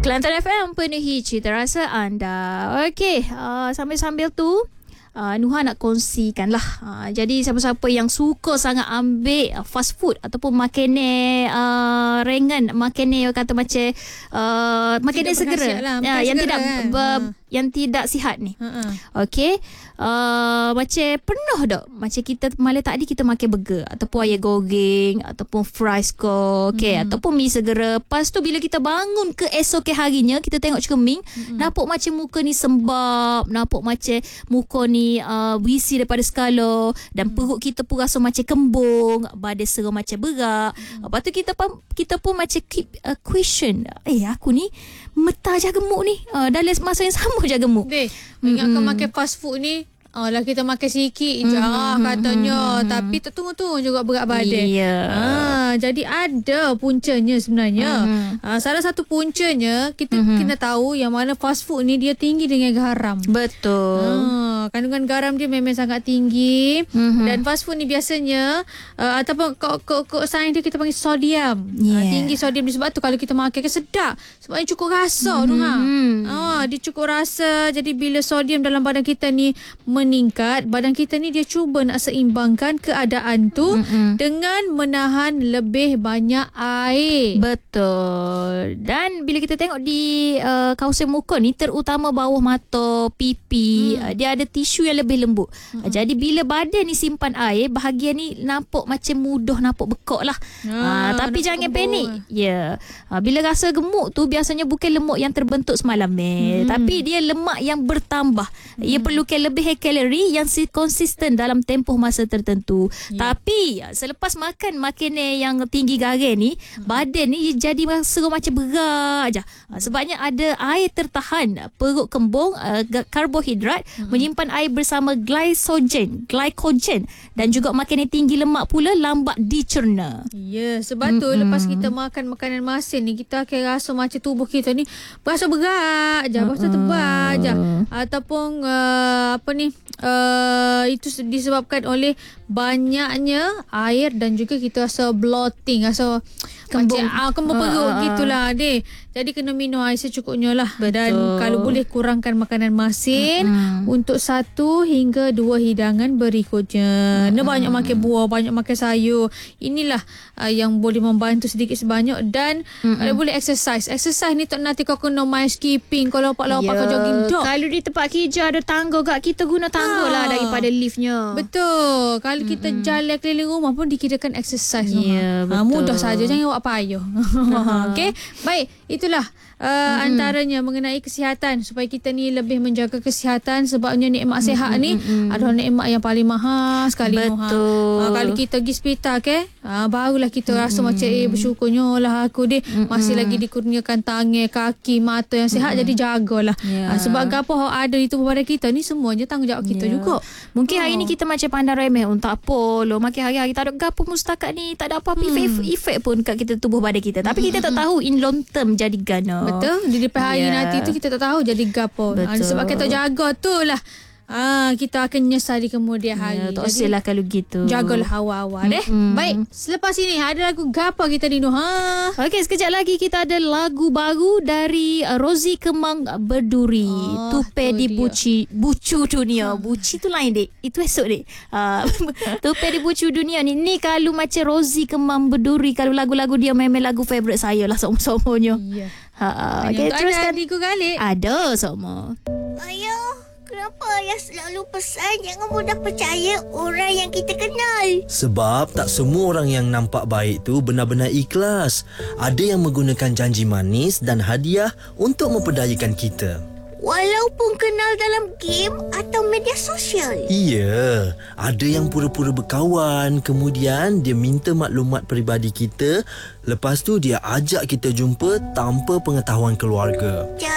Kelantan FM penuhi cita rasa anda. Okey, sambil-sambil tu Nuha nak kongsikan lah. Jadi siapa-siapa yang suka sangat ambil fast food ataupun makanan ringan, makanan kata macam makanan segera lah, yang segera, yang tidak sihat ni. Okey, macam pernah tak macam kita malam tadi kita makan burger ataupun ayam goreng ataupun fries ko, okey, ataupun mi segera. Lepas tu bila kita bangun ke esok harinya, kita tengok cermin, nampak macam muka ni sembab, nampak macam muka ni berisi daripada skala, dan perut kita pun rasa macam kembung, badan serang macam berat. Lepas tu kita pun macam keep question, aku ni metah je gemuk ni, dalam masa yang sama je gemuk. Ingatkan makan fast food ni lah kita makan sikit je katanya, tapi tertunggu-tunggu juga berat badan. Jadi ada puncanya sebenarnya. Salah satu puncanya kita kena tahu yang mana fast food ni dia tinggi dengan garam. Betul. Kandungan garam dia memang sangat tinggi. Dan fast food ni biasanya ataupun kok sains dia kita panggil sodium. Tinggi sodium ni, sebab tu kalau kita makan kan sedap, sebabnya cukup rasa tu dia cukup rasa. Jadi bila sodium dalam badan kita ni meningkat, badan kita ni dia cuba nak seimbangkan keadaan tu dengan menahan lebih banyak air. Betul. Dan bila kita tengok di kawasan muka ni, terutama bawah mata, pipi, dia ada tisu yang lebih lembut. Jadi bila badan ni simpan air, bahagian ni nampak macam mudah nampak bekak lah. Tapi jangan panik. Bila rasa gemuk tu biasanya bukan lemak yang terbentuk semalam tapi dia lemak yang bertambah. Ia perlukan lebih kalori yang konsisten dalam tempoh masa tertentu. Tapi selepas makan makanan yang tinggi garam ni, badan ni jadi rasa macam berat je. Sebabnya ada air tertahan, perut kembung, karbohidrat menyimpan air bersama glycogen, dan juga makanan tinggi lemak pula lambat dicerna. Sebab tu lepas kita makan makanan masin ni, kita akan rasa macam tubuh kita ni berasa berat je, berasa tebal je, ataupun itu disebabkan oleh banyaknya air, dan juga kita rasa bloating, rasa kembung perut gitulah deh. Jadi kena minum air secukupnya lah. Dan kalau boleh kurangkan makanan masin untuk 1 hingga 2 hidangan berikutnya. Banyak makan buah, banyak makan sayur. Inilah yang boleh membantu sedikit sebanyak. Dan kalau boleh exercise ni tak nanti kau kena main skipping, kau lompat-lompat, kau jogging. Kalau di tempat kerja ada tangga kat, kita guna tangga lah daripada liftnya. Betul. Kalau kita jalan keliling rumah pun dikirakan exercise. Mudah saja, jangan buat payah. Okey, baik, itulah antaranya mengenai kesihatan, supaya kita ni lebih menjaga kesihatan. Sebabnya nikmat sihat ni adalah nikmat yang paling mahal sekali. Betul. Kalau kita pergi hospital barulah kita rasa macam bersyukurnya lah aku masih lagi dikurniakan tangan, kaki, mata yang sihat. Jadi jagalah. Sebab apa ada di tubuh badan kita ni semuanya tanggungjawab kita juga. Mungkin hari ni kita macam pandang remeh, tak apa lo makin hari-hari tak ada gapo mustakat ni, tak ada apa-apa efek pun kat kita tubuh badan kita. Tapi kita tak tahu in long term jadi gana. Betul. Di depan hari nanti tu kita tak tahu jadi gapo. Sebab kita jaga tu lah, kita akan menyesal di kemudian hari. Tak usah lah kalau gitu. Jagalah awal-awal Baik, selepas ini ada lagu gapa kita ni Okey, sekejap lagi kita ada lagu baru dari Rozi Kemang Berduri. Tupe di bucu dunia. Buci tu lain dek, itu esok dek. Tupe di bucu dunia ni kalau macam Rozi Kemang Berduri, kalau lagu-lagu dia memang lagu favourite saya lah semua-semuanya. Okay, teruskan. Ada semua. Ayah, kenapa ayah selalu pesan jangan mudah percaya orang yang kita kenal? Sebab tak semua orang yang nampak baik tu benar-benar ikhlas. Ada yang menggunakan janji manis dan hadiah untuk memperdayakan kita. Walaupun kenal dalam game atau media sosial. Ya, ada yang pura-pura berkawan, kemudian dia minta maklumat peribadi kita, lepas tu dia ajak kita jumpa tanpa pengetahuan keluarga.